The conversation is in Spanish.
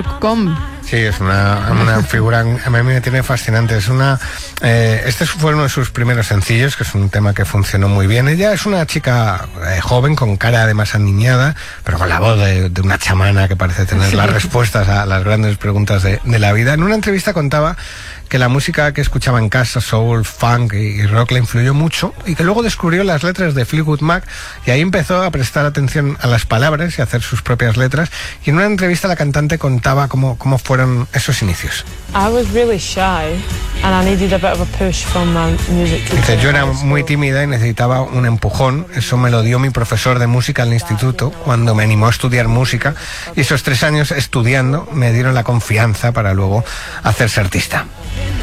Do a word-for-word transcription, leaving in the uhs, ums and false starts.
Com. Sí, es una, una figura, a mí me tiene fascinante. Es una, eh, este fue uno de sus primeros sencillos, que es un tema que funcionó muy bien. Ella es una chica eh, joven, con cara además aniñada, pero con la voz de, de una chamana que parece tener las respuestas a las grandes preguntas de, de la vida. En una entrevista contaba que la música que escuchaba en casa, soul, funk y rock, le influyó mucho, y que luego descubrió las letras de Fleetwood Mac y ahí empezó a prestar atención a las palabras y a hacer sus propias letras. Y en una entrevista la cantante contaba cómo, cómo fueron esos inicios. I was really shy and I needed a bit of a push from my music teacher. Dice, yo era muy tímida y necesitaba un empujón. Eso me lo dio mi profesor de música en el instituto cuando me animó a estudiar música, y esos tres años estudiando me dieron la confianza para luego hacerse artista.